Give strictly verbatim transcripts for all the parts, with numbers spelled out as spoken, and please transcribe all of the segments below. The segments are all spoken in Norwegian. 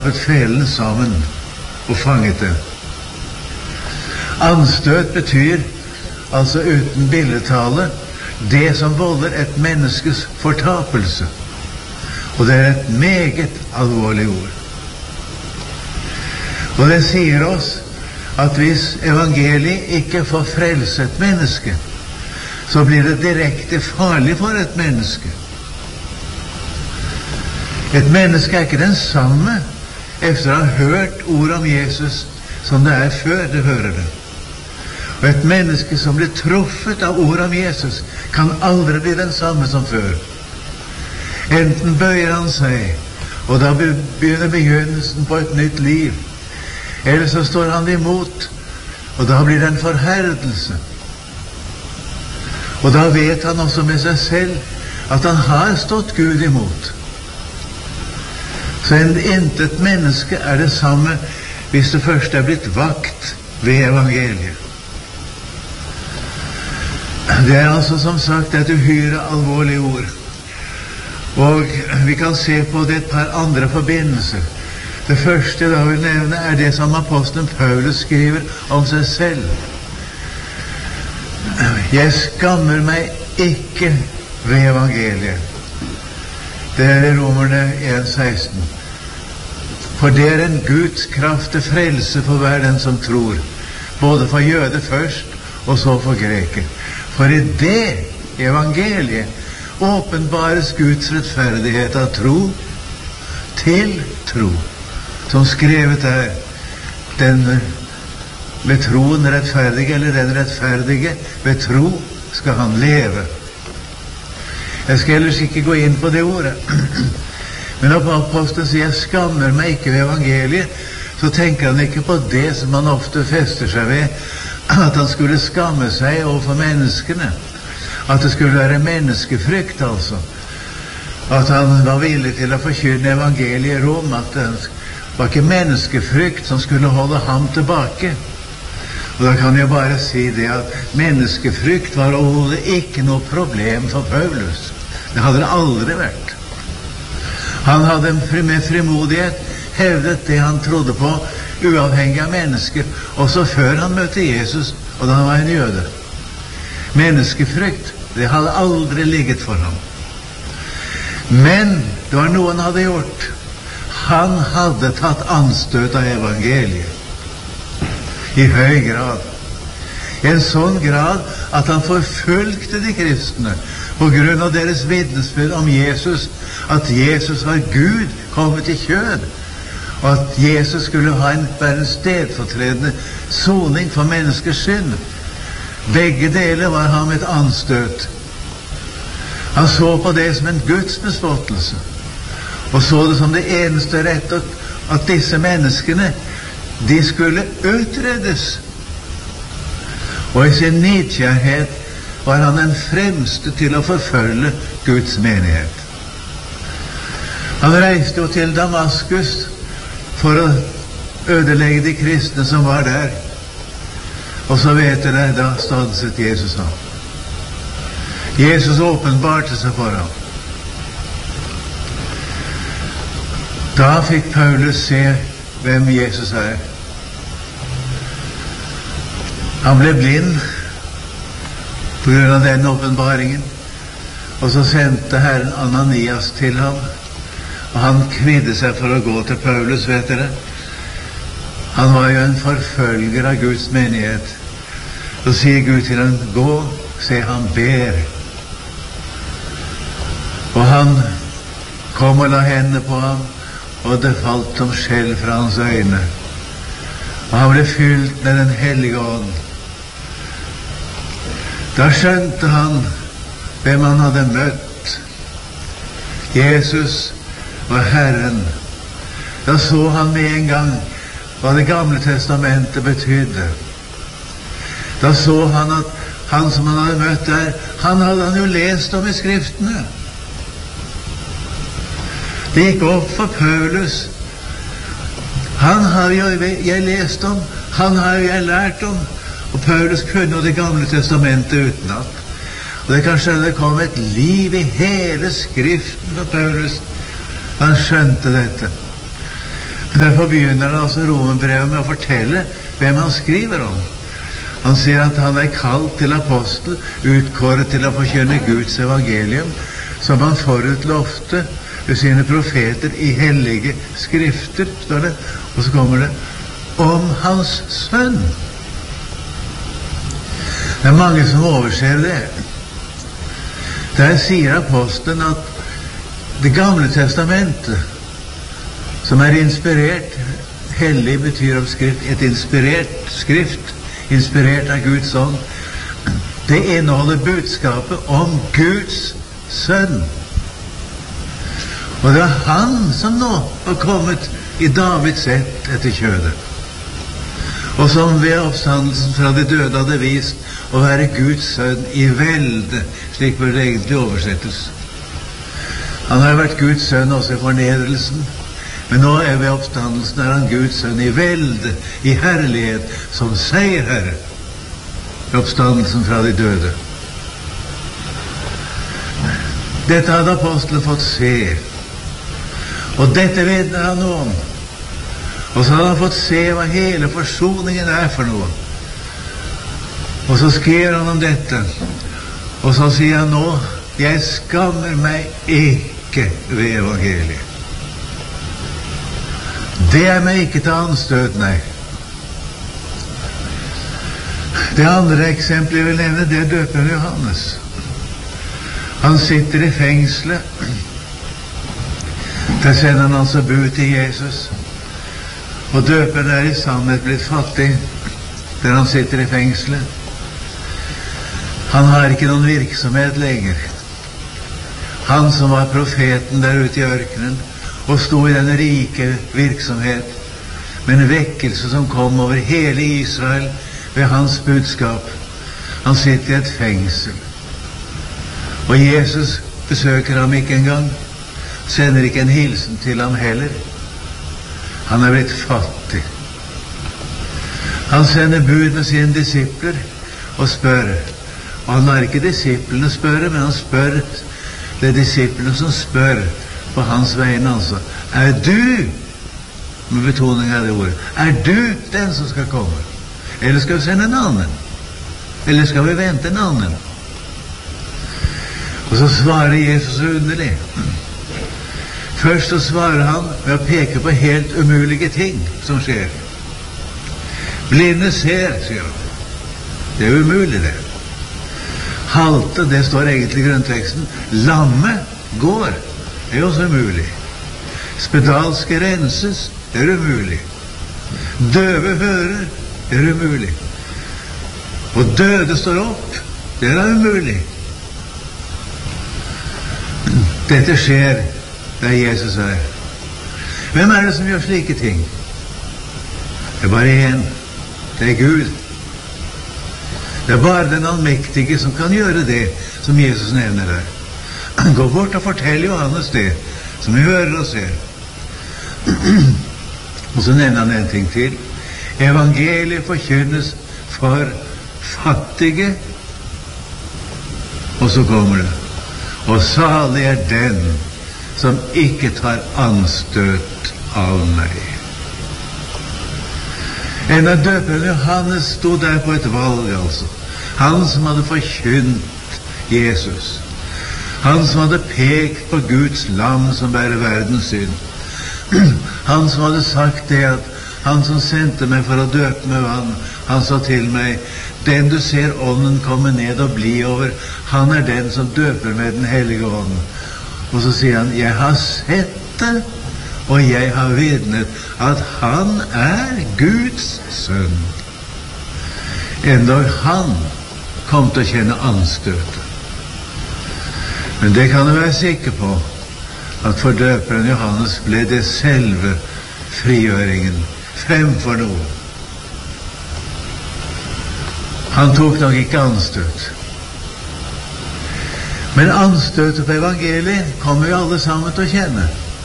felen sammen og fanget det. Anstøt betyr, altså uten billedtale, det som volder et menneskes fortapelse. Og det er et meget alvorlig ord. Og det sier oss at hvis evangeliet ikke får frelse et menneske, så blir det direkte farlig for et menneske. Et menneske er ikke den samme efter å ha hørt ord om Jesus som det er før det hører det. Og et menneske som blir truffet av ord om Jesus kan aldri bli den samme som før. Enten bøyer han seg, og da begynner begynnelsen på et nytt liv, eller så står han imot, og da blir det en forherdelse. Og da vet han også med seg selv at han har stått Gud imot. Så en intet menneske er det samme hvis det først er blitt vakt ved evangeliet. Det er altså som sagt et uhyre alvorlig ord. Og vi kan se på det et par andre forbindelser. Det første jeg da vil nevne er det som apostelen Paulus skriver om seg selv. Jeg skammer meg ikke ved evangeliet. Det er i Romerne en seksten. For det er en Guds kraft til frelse for hver den som tror, både for jøde først, og så for greker. For i det evangeliet åpenbares Guds rettferdighet av tro til tro, som skrevet er, den ved troen rettferdige, eller den rettferdige ved tro skal han leve. Jeg skal ellers ikke gå inn på det ordet. Men når apostelen sier jeg skammer meg ikke ved evangeliet, så tenker han ikke på det som han ofte fester seg ved, at han skulle skamme seg overfor menneskene, at det skulle være menneskefrykt, altså, at han var villig til å forkynne evangeliet i Rom, at det var ikke menneskefrykt som skulle holde ham tilbake. Og da kan jeg bare si det at menneskefrykt var overhodet ikke noe problem for Paulus. Det hadde det aldri vært. Han hadde med frimodighet hevdet det han trodde på, uavhengig av mennesker, også før han møtte Jesus, og da han var en jøde. Menneskefrykt, det hadde aldri ligget for ham. Men det var noe han hadde gjort. Han hadde tatt anstøt av evangeliet. I høy grad. I en sånn grad at han forfulgte de kristne på grunn av deres vitnesbyrd om Jesus, at Jesus var Gud kommet i kjød, og at Jesus skulle ha en, være en stedfortredende soning for menneskers synd. Begge deler var ham et anstøt. Han så på det som en Guds bespottelse, og så det som det eneste rette at disse menneskene, de skulle utredes. Og i sin nidkjærhet var han den fremste til å forfølge Guds menighet. Han reiste jo til Damaskus for å ødelegge de kristne som var der. Og så vet dere, da stanset Jesus ham. Jesus åpenbarte seg for ham. Da fikk Paulus se hvem Jesus er. Han ble blind på grunn av den åpenbaringen, og så sendte Herren Ananias til ham, og han kvidde seg for å gå til Paulus, vet dere. Han var jo en forfølger av Guds menighet. Så sier Gud til ham, gå, se han ber. Og han kom og la hendene på ham, og det falt som skjell fra hans øyne. Og han ble fylt med den hellige ånd. Da skjønte han hvem han hadde møtt. Jesus var Herren. Da så han med en gang hva det gamle testamentet betydde. Da så han at han som han hadde møtt der, han hadde han jo lest om i skriftene. Det gikk opp for Paulus. Han har jo jeg lest om, han har jo jeg lært om, og Paulus kunne jo det gamle testamentet utenat. Og det kan skjønne det kom et liv i hele skriften for Paulus. Han skjønte dette. Derfor begynner han altså Romerbrevet med å fortelle hvem han skriver om. Han sier at han er kalt til apostel, utkåret til å forkynne Guds evangelium, som han forut lovte ved sine profeter i hellige skrifter, står det. Og så kommer det om hans sønn. Det er mange som overser det. Der sier apostelen at Det gamle testamentet, som er inspirert, hellig betyr om skrift, et inspirert skrift, inspirert av Guds ånd, det inneholder budskapet om Guds sønn. Og det er han som nå har kommet i Davids ett etter kjødet, og som ved oppstandelsen fra de døde hadde vist å være Guds sønn i velde, slik bør det egentlig oversettes. Han har vært Guds sønn også i fornedrelsen, men nå er ved oppstandelsen er han Guds sønn i velde, i herlighet, som seierherre ved oppstandelsen fra de døde. Dette hadde apostelen fått se, og dette vitner han om. Og så hadde han fått se hva hele forsoningen er for noe. Og så skriver han om dette, og så sier han nå, jeg skammer meg ikke ved evangeliet. Det er meg ikke til anstøt, nei. Det andre eksempelet jeg vil nevne, det er døperen Johannes. Han sitter i fengslet. Der sender han altså bud til Jesus. Og døperen er i sannhet blitt fattig, der han sitter i fengslet. Han har ikke noen virksomhet lenger. Han som var profeten der ute i ørkenen, og stod i den rike virksomhet, med en vekkelse som kom over hele Israel ved hans budskap. Han sitter i et fengsel. Og Jesus besøker ham ikke engang, sender ikke en hilsen til ham heller. Han er blitt fattig. Han sender bud med sine disipler og spør. Og han lar ikke disiplene spørre, men han spør. Det er disiplene som spør på hans vegne, altså. Er du, med betoning av det ordet, er du den som skal komme? Eller skal vi sende en annen? Eller skal vi vente en annen? Og så svarer Jesus underlig. Først så svarer han ved å peke på helt umulige ting som skjer. Blinde ser, sier han. Det er umulig, det. Halte, det står egentlig i grunnteksten. Lamme går. Det er også umulig. Spedalske renses. Det er umulig. Døve hører. Det er umulig. Og døde står opp. Det er umulig. Dette skjer der Jesus er. Hvem er det som gjør slike ting? Det er bare én. Det er Gud. Det er bare den allmektige som kan gjøre det som Jesus nevner her. Gå bort og fortell Johannes det som vi hører og ser. Og så nevner han en ting til. Evangeliet forkynnes for fattige. Og så kommer det. Og salig er den som ikke tar anstøt av meg. En av døperne Johannes stod der på et valg, altså. Han som hadde forkynt Jesus. Han som hadde pekt på Guds lam som bærer verdens synd. Han som hadde sagt det at han som sendte meg for å døpe med vann, han sa til meg, den du ser ånden komme ned og bli over, han er den som døper med den hellige ånden. Og så sier han, jeg har sett det, og jeg har vitnet at han er Guds sønn. Endog han kom til å kjenne anstøtet. Men det kan du være sikker på, at for døperen Johannes ble det selve frigjøringen fremfor noe. Han tok nok ikke anstøt. Men anstøtet på evangeliet kommer vi alle sammen til å kjenne.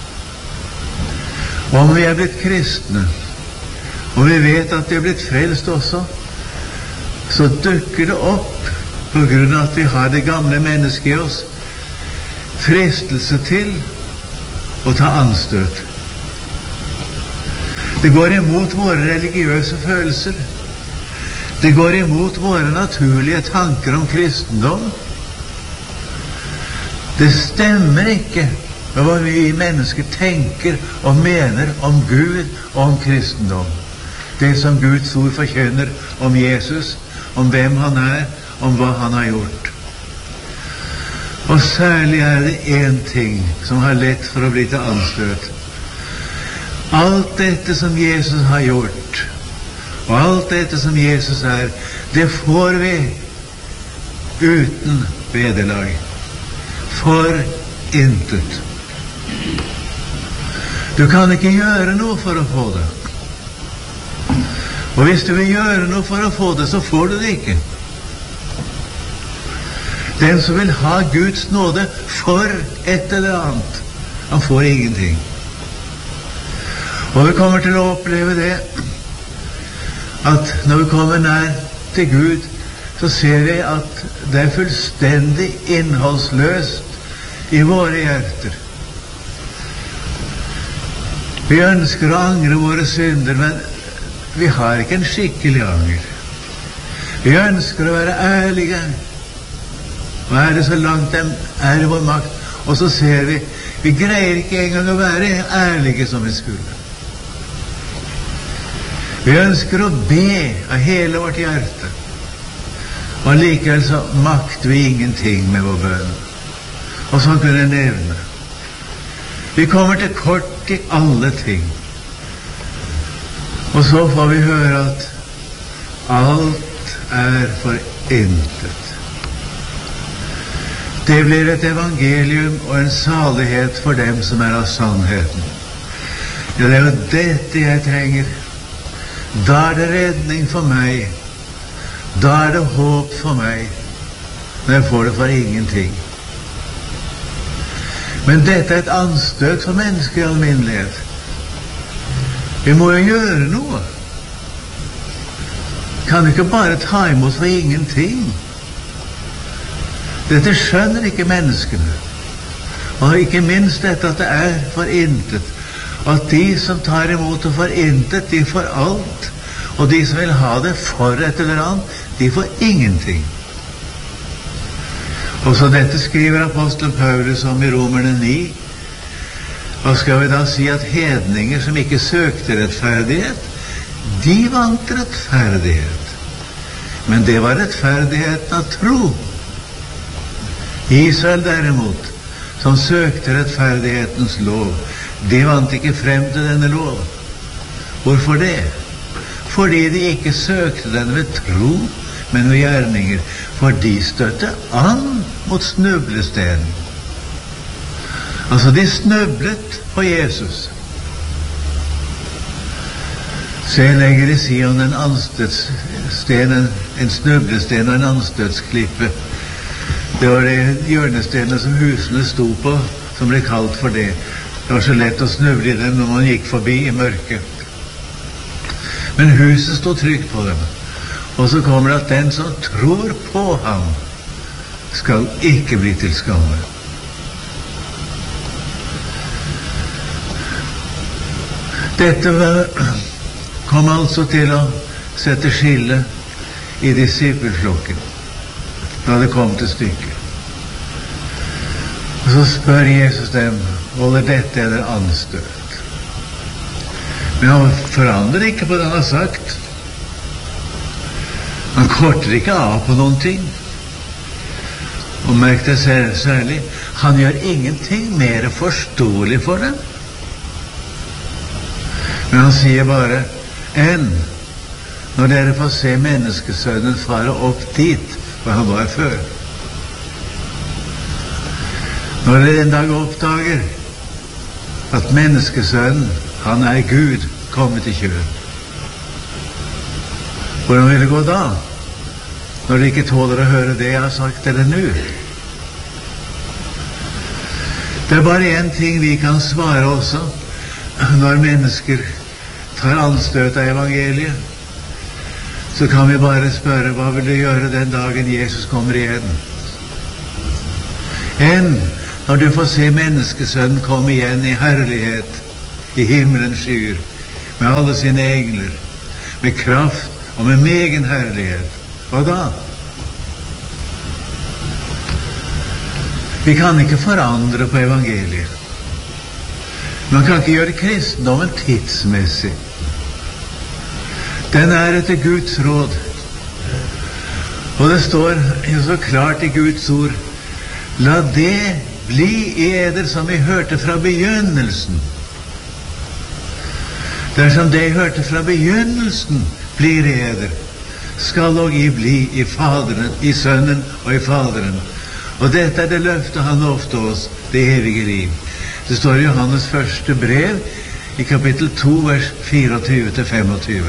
Og om vi er blitt kristne, og vi vet at vi er blitt frelst også, så dukker det opp, på grunn av at vi har det gamle mennesket i oss, fristelse til å ta anstøt. Det går imot våre religiøse følelser. Det går imot våre naturlige tanker om kristendom. Det stemmer ikke med hva vi mennesker tenker og mener om Gud og om kristendom. Det som Guds ord forkynner om Jesus, om hvem han er, om hva han har gjort. Og særlig er det én ting som har lett for å bli til anstøt. Alt dette som Jesus har gjort, og alt dette som Jesus er, det får vi uten vederlag. For intet. Du kan ikke gjøre noe for å få det. Og hvis du vil gjøre noe for å få det, så får du det ikke. Den som vil ha Guds nåde for et eller annet, han får ingenting. Og vi kommer til å oppleve det, at når vi kommer nær til Gud, så ser vi at det er fullstendig innholdsløst i våre hjerter. Vi ønsker å angre våre synder, men vi har ikke en skikkelig anger. Vi ønsker å være ærlige, og er det så langt dem er i vår makt, og så ser vi, vi greier ikke engang å være ærlige som vi skulle. Vi ønsker å be av hele vårt hjerte, og likevel så makter vi ingenting med vår bønn. Og sånn kunne jeg nevne. Vi kommer til kort i alle ting. Og så får vi høre at alt er for intet. Det blir et evangelium og en salighet for dem som er av sannheten. Ja, det er jo dette jeg trenger. Da er det redning for meg. Da er det håp for meg. Når jeg får det for ingenting. Men dette er et anstøt for mennesker i alminnelighet. Vi må jo gjøre noe. Kan ikke bare ta imot for ingenting. Dette skjønner ikke menneskene. Og ikke minst dette at det er for intet. At de som tar imot det for intet, de får alt. Og de som vil ha det for et eller annet, de får ingenting. Og så dette skriver apostel Paulus om i Romerne ni. Hva skal vi da si? At hedninger som ikke søkte rettferdighet, de vant rettferdighet. Men det var rettferdigheten av tro. Israel derimot, som søkte rettferdighetens lov, de vant ikke frem til denne lov. Hvorfor det? Fordi de ikke søkte den ved tro, men ved gjerninger. For de støtte an mot snublestenen. Altså, de snublet på Jesus. Se, jeg legger i Sion en anstøtsten, en snublesten og en anstøtsklippe. Det var det hjørnestenet som husene sto på, som ble kalt for det. Det var så lett å snuble i dem når man gikk forbi i mørket. Men huset stod trygt på dem. Og så kommer det at den som tror på ham, skal ikke bli til skamme. Dette kom altså til å sette skille i disippelflokken, da det kom til stykket. Og så spør Jesus dem, holder dette eller anstøt? Men han forandrer ikke på det han har sagt. Han korter ikke av på noen ting. Og merk det særlig, han gjør ingenting mer forståelig for dem. Men han sier bare, enn når dere får se menneskesønnen fare opp dit hvor han var før. Når dere en dag oppdager at menneskesønnen, han er Gud, kommet i kjød. Hvordan vil det gå da, når de ikke tåler å høre det jeg har sagt eller nå? Det er bare en ting vi kan svare også, når mennesker tar anstøt av evangeliet. Så kan vi bare spørre, hva vil du gjøre den dagen Jesus kommer igjen? Enn når du får se menneskesønnen komme igjen i herlighet, i himmelens skyer, med alle sine engler, med kraft og med megen herlighet. Hva da? Vi kan ikke forandre på evangeliet. Man kan ikke gjøre kristendommen tidsmessig. Den er etter Guds råd. Og det står jo så klart i Guds ord: la det bli i eder som vi hørte fra begynnelsen. Dersom det jeg hørte fra begynnelsen blir i eder, skal og I bli i Faderen, i Sønnen og i Faderen. Og dette er det løftet han lovte oss, det evige liv. Det står i Johannes første brev, i kapittel to, vers fireogtyve til femogtyve.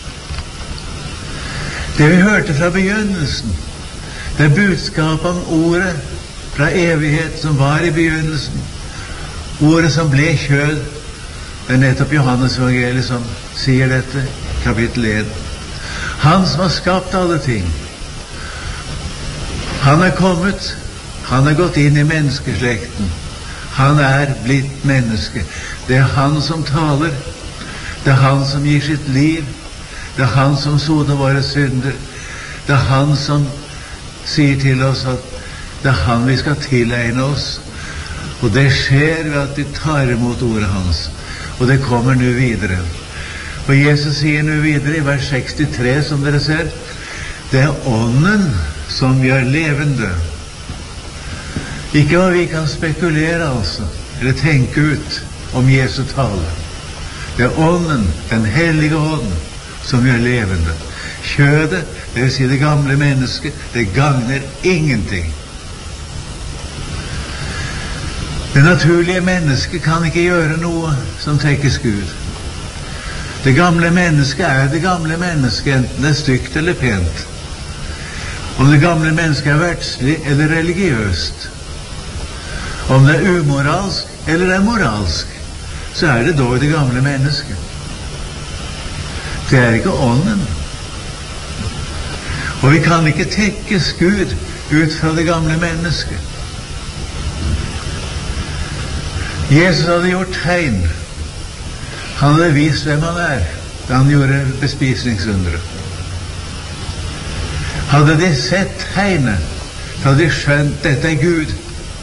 Det vi hørte fra begynnelsen, det er budskap om ordet fra evighet som var i begynnelsen. Ordet som ble kjød. Det er nettopp Johannes evangeliet som sier dette, kapittel en. Han som har skapt alle ting. Han er kommet, han er gått inn i menneskeslekten. Han er blitt menneske. Det er han som taler. Det er han som gir sitt liv. Det er han som soner våre synder. Det er han som sier til oss at det er han vi skal tilegne oss. Og det skjer ved at vi tar imot ordet hans. Og det kommer nå videre. Og Jesus sier nå videre i vers sekstitre, som dere ser, det er ånden som gjør levende. Ikke hva vi kan spekulere, altså, eller tenke ut om Jesu tale. Det er ånden, den hellige ånden, som gjør levende. Kjødet, det vil si det gamle mennesket, det gagner ingenting. Det naturlige mennesket kan ikke gjøre noe som tekkes Gud. Det gamle mennesket er det gamle mennesket, enten det er stygt eller pent. Om det gamle mennesket er verdslig eller religiøst, om det er umoralsk eller er moralsk, så er det dog det gamle mennesket. Det er ikke ånden. Og vi kan ikke tekkes Gud ut fra det gamle mennesket. Jesus hadde gjort tegn. Han hadde vist hvem han er da han gjorde bespisningsunderet. Hadde de sett tegnet, så hadde de skjønt dette er Gud.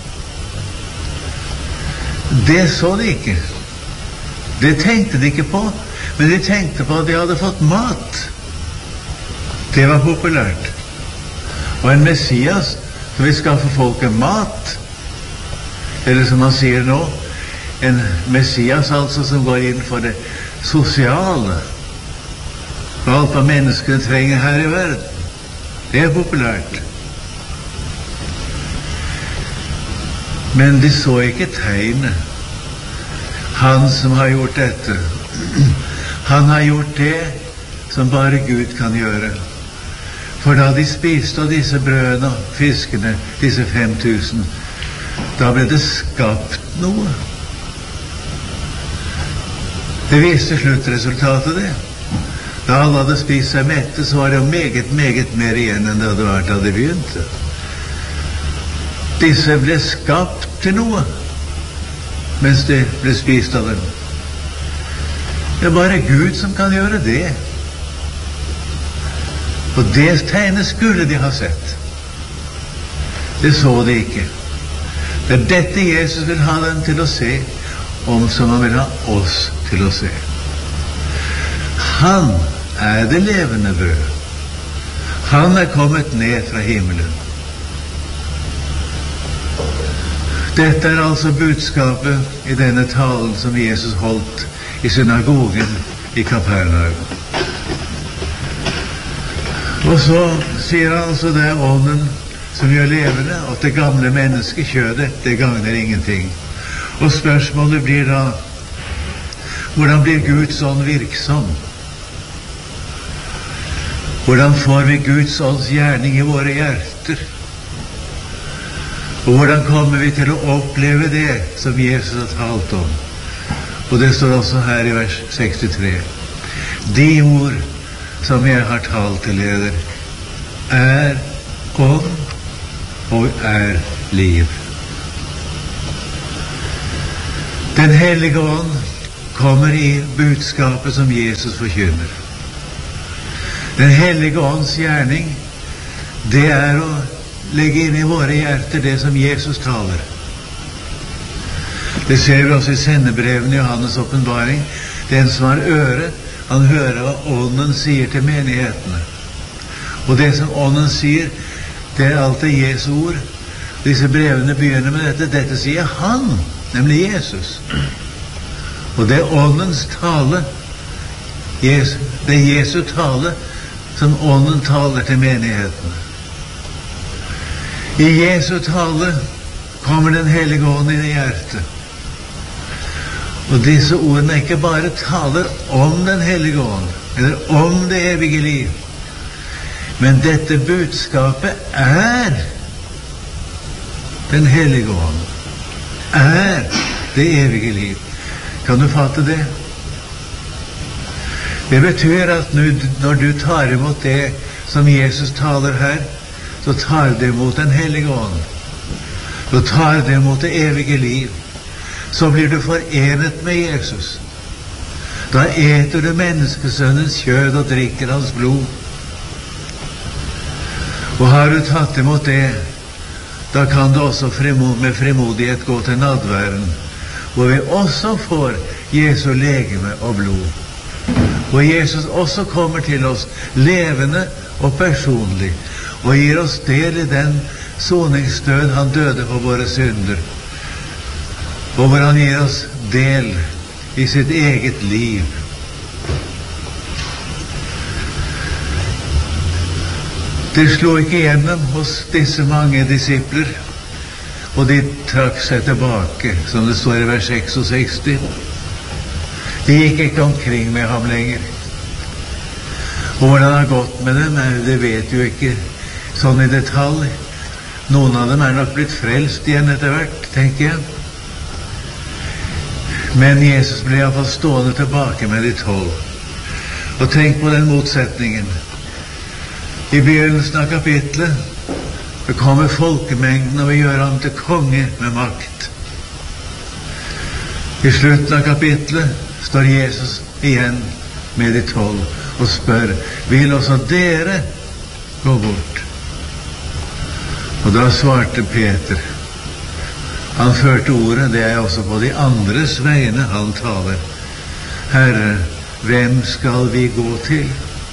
Det så de ikke. Det tenkte de ikke på, men de tenkte på at de hadde fått mat. Det var populært. Og en Messias som vil skaffe folket mat, eller som han sier nå, en Messias altså som går inn for det sosiale, og alt hva menneskene trenger her i verden. Det er populært. Men de så ikke tegnet. Han som har gjort dette, han har gjort det som bare Gud kan gjøre. For da de spiste av disse brødene og fiskene, disse fem tusen, da ble det skapt noe. Det viste sluttresultatet, det. Da alle hadde spist seg mette, så var det jo meget, meget mer igjen enn det hadde vært da de begynte. Disse ble skapt til noe, mens de ble spist av dem. Det er bare Gud som kan gjøre det. Og det tegnet skulle de ha sett. Det så de ikke. Det er dette Jesus vil ha dem til å se, om som han vil ha oss til å se. Han er det levende brød. Han er kommet ned fra himmelen. Dette er altså budskapet i denne talen som Jesus holdt i synagogen i Kapernaum. Og så sier han altså det er ånden som gjør levende, og at det gamle menneskekjødet, det gagner ingenting. Og spørsmålet blir da, hvordan blir Guds ånd virksom? Hvordan får vi Guds ånds gjerning i våre hjerter? Og hvordan kommer vi til å oppleve det som Jesus har talt om? Og det står også her i vers sekstitre. De ord som jeg har talt til dere, er ånd og er liv. Den hellige ånd kommer i budskapet som Jesus forkynner. Den hellige ånds gjerning, det er å legge inn i våre hjerter det som Jesus taler. Det ser vi også i sendebrevene i Johannes åpenbaring. Den som har øre, han hører hva Ånden sier til menighetene. Og det som Ånden sier, det er alltid Jesu ord. Disse brevene begynner med dette. Dette sier han, nemlig Jesus. Og det er Åndens tale, Jesus, det er Jesu tale, som Ånden taler til menighetene. I Jesu tale kommer den hellige ånd inn i hjertet. Og disse ordene ikke bare taler om den hellige ånd, eller om det evige liv, men dette budskapet er den hellige ånd, er det evige liv. Kan du fatte det? Det betyr at når du tar imot det som Jesus taler her, så tar du imot den hellige ånd. Så tar du imot det evige liv. Så blir du forenet med Jesus. Da eter du menneskesønnens kjød og drikker hans blod. Og har du tatt imot det, da kan du også med frimodighet gå til nadværen, hvor vi også får Jesu legeme og blod. Og Jesus også kommer til oss levende og personlig, og gir oss del i den soningsdød han døde for våre synder, og hvor han gir oss del i sitt eget liv. Det slo ikke gjennom hos disse mange disipler, og de trakk seg tilbake, som det står i vers seksogseksti. De gikk ikke omkring med ham lenger. Og hvordan det har gått med dem, det vet jo ikke sånn i detalj. Noen av dem er nok blitt frelst igjen etter hvert, tenker jeg. Men Jesus ble i hvert fall stående tilbake med de tolv. Og tenk på den motsetningen. I begynnelsen av kapitlet så kommer folkemengden og vil gjøre ham til konge med makt. I slutten av kapitlet står Jesus igjen med de tolv og spør, vil også dere gå bort? Og da svarte Peter, han førte ordet, det er også på de andres vegne han taler. Herre, hvem skal vi gå til?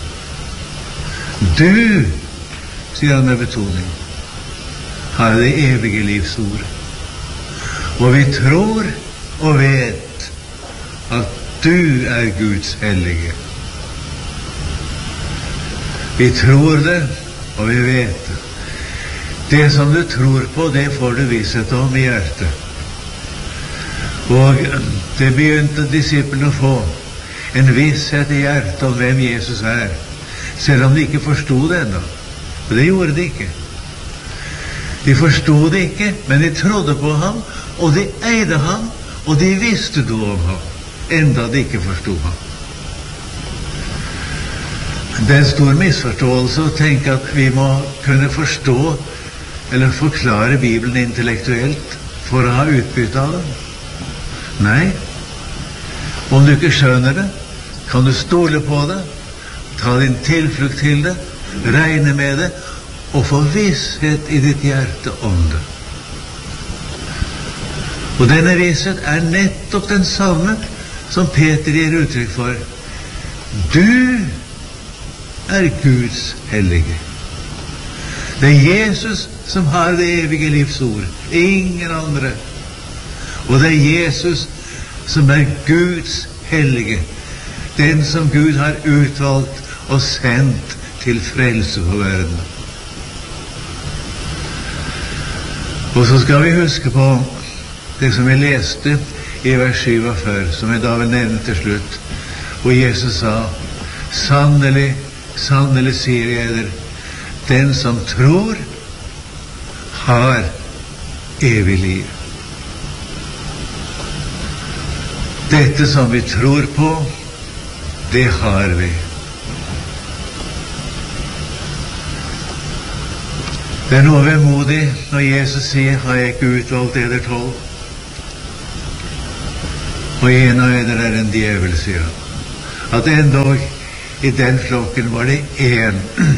Du, sier han med betoning, har det evige livs ord. Og vi tror og vet at du er Guds hellige. Vi tror det, og vi vet det. Det som du tror på, det får du visshet om i hjertet. Og det begynte disiplene å få en visshet i hjertet om hvem Jesus er, selv om de ikke forstod det ennå. For det gjorde de ikke. De forstod det ikke, men de trodde på ham, og de eide ham, og de visste noe om ham, enda de ikke forstod ham. Det er en stor misforståelse å tenke at vi må kunne forstå eller forklare Bibelen intellektuelt for å ha utbytte av den. Nei. Om du ikke skjønner det, kan du stole på det, ta din tilflukt til det, regne med det, og få visshet i ditt hjerte om det. Og denne visshet er nettopp den samme som Peter gir uttrykk for. Du er Guds hellige. Det er Jesus som har det evige livs ord, ingen andre. Og det er Jesus som er Guds hellige, den som Gud har utvalgt og sendt til frelse for verden. Og så skal vi huske på det som vi leste i vers syvogfyrre, som jeg da vil nevne til slutt, hvor Jesus sa, sannelig, sannelig sier jeg dere, den som tror har evig liv. Dette som vi tror på, det har vi. Det er noe vemodig når Jesus sier, har jeg ikke utvalgt dere tolv? Og en av eder er en djevel, sier han. At endog i den flokken var det en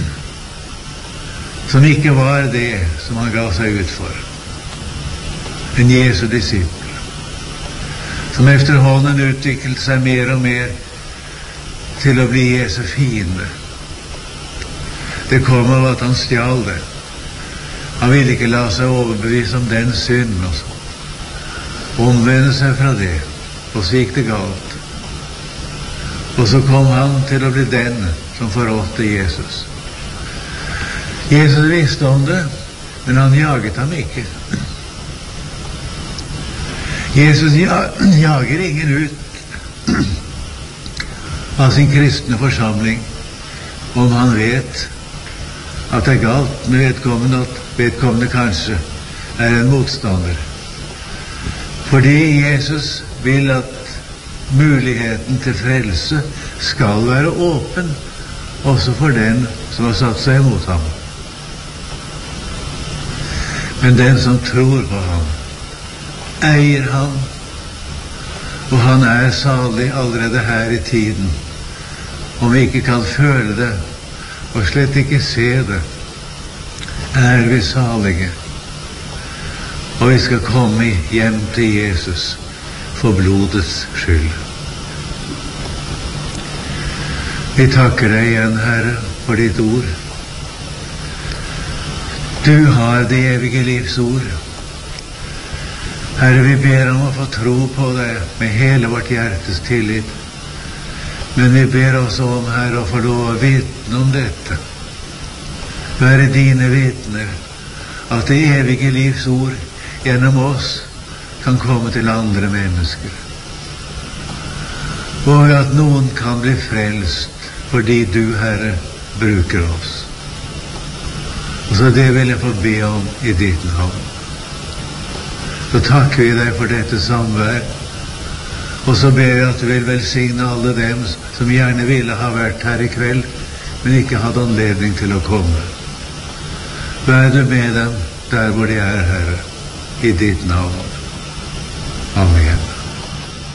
som ikke var det som han gav seg ut for. En Jesu disippel, som efterhånden utviklet seg mer og mer til å bli Jesu fiende. Det kom av at han stjal det. Han ville ikke la seg overbevise om den synd, og omvende seg fra det, og så gikk det galt. Og så kom han til å bli den som forrådte Jesus. Jesus visste om det, men han jaget ham ikke. Jesus jager ingen ut av sin kristne forsamling om han vet at det er galt med vedkommende, at vedkommende kanskje er en motstander. Fordi Jesus vil at muligheten til frelse skal være åpen også for den som har satt seg imot ham. Men den som tror på ham, eier ham, og han er salig allerede her i tiden. Om vi ikke kan føle det, og slett ikke se det, er vi salige. Og vi skal komme hjem til Jesus for blodets skyld. Vi takker deg igjen, Herre, for ditt ord. Du har det evige livs ord. Herre, vi ber om å få tro på deg med hele vårt hjertes tillit. Men vi ber også om, Herre, å få lov å vitne om dette. Være dine vitner, at det evige livs ord gjennom oss kan komme til andre mennesker. Og at noen kan bli frelst fordi du, Herre, bruker oss. Og så det vil jeg få be om i ditt navn. Så takker vi deg for dette samvær, og så ber jeg at du vil velsigne alle dem som gjerne ville ha vært her i kveld, men ikke hadde anledning til å komme. Vær du med dem der hvor de er, Herre, i ditt navn. Amen.